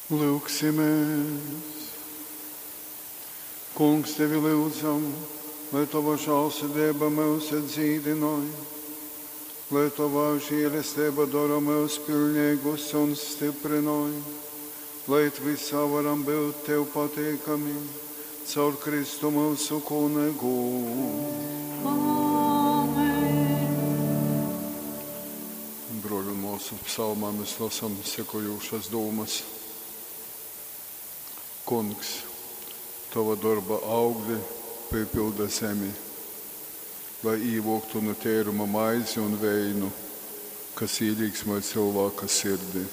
Lūksimies. Kungs, tevi lūdzam, lai tava žēlsirdība mūs dzīvināja, lai tava žēlastība dara mūs pilnīgus un stiprināja, lai visā varam būt tev patīkami, caur Kristu mūsu kungu. Broļu mūsu psalmā mēs lasām sekojošas domas. Kungs, tava darba augļi piepilda zemi, lai ievoktu no tēruma maizi un veinu, kas ielīgsmoja cilvēka sirdī.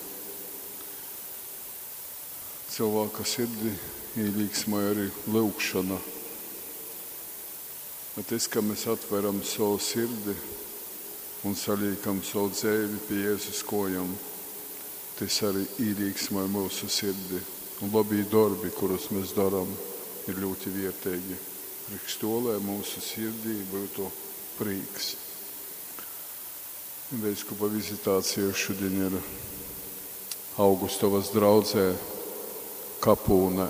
Cilvēka sirdī ielīgsmoja arī lūgšana. Bet tas, ka mēs atveram savu sirdi un saliekam savu dzīvi pie Jēzus kojām, tas arī ielīgsmoja mūsu sirdī. Un labie darbi, kurus mēs darām, ir ļoti vērtīgi. Priekš to, lai mūsu sirdī būtu prieks. Veidskupa vizitācija šodien ir Augustovas draudzē Kapūnē.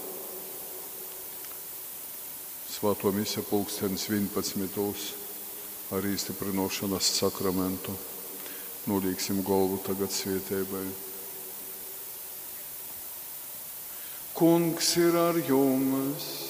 Svēto mise pulkstenis 11. ar īstiprinošanas sakramentu. Nolīksim galvu tagad svētībai. Kungs ir ar jums.